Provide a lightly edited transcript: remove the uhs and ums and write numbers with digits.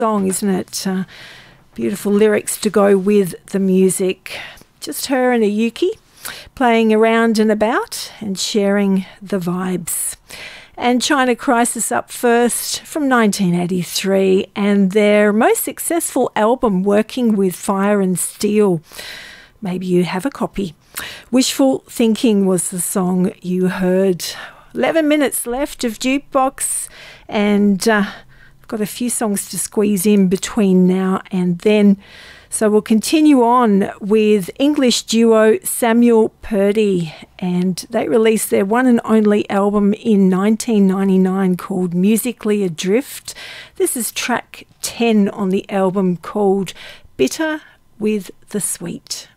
song, isn't it? Beautiful lyrics to go with the music. Just her and a Yuki playing around and about and sharing the vibes. And China Crisis up first from 1983 and their most successful album, Working with Fire and Steel. Maybe you have a copy. Wishful Thinking was the song you heard. 11 minutes left of Jukebox, and I've got a few songs to squeeze in between now and then. So we'll continue on with English duo Samuel Purdy, and they released their one and only album in 1999 called Musically Adrift. This is track 10 on the album called Bitter with the Sweet.